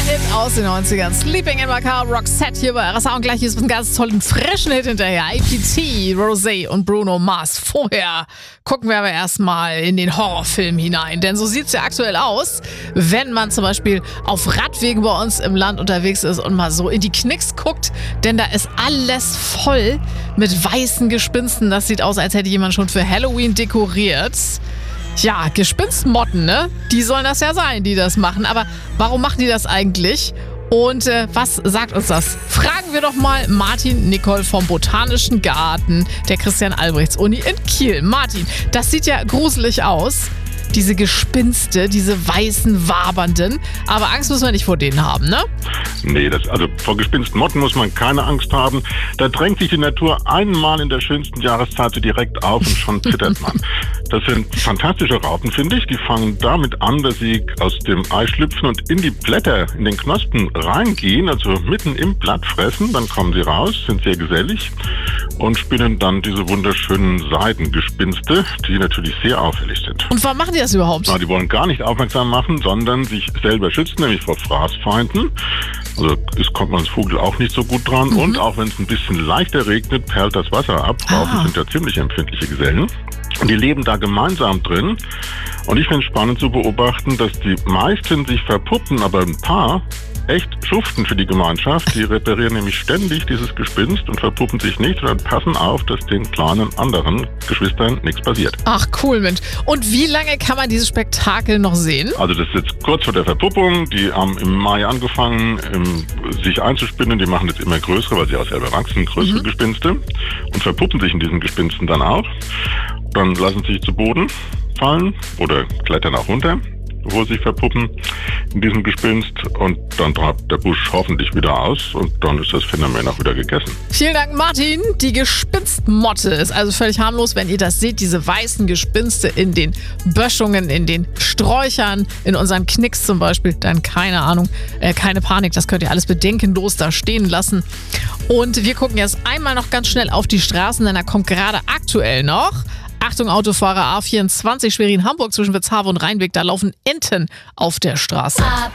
Hit aus den 90ern. Sleeping in my car, Roxette hier bei RSA. Und gleich ist ein ganz tollen, frischen Hit hinterher. APT, Rosé und Bruno Mars. Vorher gucken wir aber erstmal in den Horrorfilm hinein. Denn so sieht es ja aktuell aus, wenn man zum Beispiel auf Radwegen bei uns im Land unterwegs ist und mal so in die Knicks guckt. Denn da ist alles voll mit weißen Gespinsten. Das sieht aus, als hätte jemand schon für Halloween dekoriert. Ja, Gespinstmotten, ne? Die sollen das ja sein, die das machen. Aber warum machen die das eigentlich? Und was sagt uns das? Fragen wir doch mal Martin Nicol vom Botanischen Garten der Christian-Albrechts-Uni in Kiel. Martin, das sieht ja gruselig aus. Diese Gespinste, diese weißen, wabernden. Aber Angst müssen wir nicht vor denen haben, ne? Nee, also vor Gespinstmotten muss man keine Angst haben. Da drängt sich die Natur einmal in der schönsten Jahreszeit so direkt auf und schon zittert man. Das sind fantastische Raupen, finde ich. Die fangen damit an, dass sie aus dem Ei schlüpfen und in die Blätter, in den Knospen reingehen, also mitten im Blatt fressen. Dann kommen sie raus, sind sehr gesellig und spinnen dann diese wunderschönen Seidengespinste, die natürlich sehr auffällig sind. Und warum machen die das überhaupt? Na, die wollen gar nicht aufmerksam machen, sondern sich selber schützen, nämlich vor Fraßfeinden. Also kommt man als Vogel auch nicht so gut dran. Und auch wenn es ein bisschen leichter regnet, perlt das Wasser ab. Raupen sind ja ziemlich empfindliche Gesellen. Und die leben da gemeinsam drin. Und ich finde es spannend zu beobachten, dass die meisten sich verpuppen, aber ein paar echt schuften für die Gemeinschaft. Die reparieren nämlich ständig dieses Gespinst und verpuppen sich nicht, sondern passen auf, dass den kleinen anderen Geschwistern nichts passiert. Ach cool, Mensch. Und wie lange kann man dieses Spektakel noch sehen? Also das ist jetzt kurz vor der Verpuppung. Die haben im Mai angefangen, sich einzuspinnen. Die machen jetzt immer größere, weil sie auch selber wachsen, größere Gespinste. Und verpuppen sich in diesen Gespinsten dann auch. Dann lassen sie sich zu Boden fallen oder klettern auch runter, wo sie sich verpuppen in diesem Gespinst, und dann treibt der Busch hoffentlich wieder aus und dann ist das Phänomen auch wieder gegessen. Vielen Dank, Martin. Die Gespinstmotte ist also völlig harmlos, wenn ihr das seht, diese weißen Gespinste in den Böschungen, in den Sträuchern, in unseren Knicks zum Beispiel, dann keine Ahnung, keine Panik, das könnt ihr alles bedenkenlos da stehen lassen. Und wir gucken jetzt einmal noch ganz schnell auf die Straßen, denn da kommt gerade aktuell noch, Achtung Autofahrer, A24 Schwerin-Hamburg zwischen Witzhaven und Rheinweg, da laufen Enten auf der Straße.